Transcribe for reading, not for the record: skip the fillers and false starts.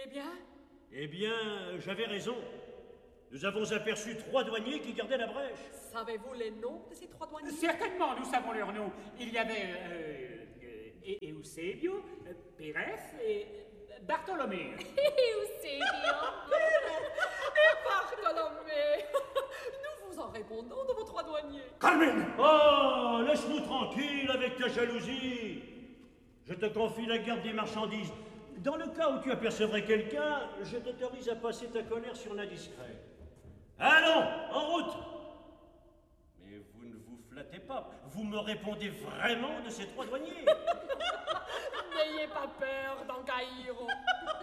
bien? Eh bien, j'avais raison. Nous avons aperçu 3 douaniers qui gardaient la brèche. Savez-vous les noms de ces 3 douaniers? Certainement, nous savons leurs noms. Il y avait Eusebio, Pérez et Bartholomé. Eusebio et Bartholomé. Nous vous en répondons de vos 3 douaniers. Carmen! Oh, laisse-nous tranquille avec ta jalousie. Je te confie la garde des marchandises. Dans le cas où tu apercevrais quelqu'un, je t'autorise à passer ta colère sur l'indiscret. Allons, en route! Mais vous ne vous flattez pas. Vous me répondez vraiment de ces 3 douaniers? N'ayez pas peur d'en Caïro.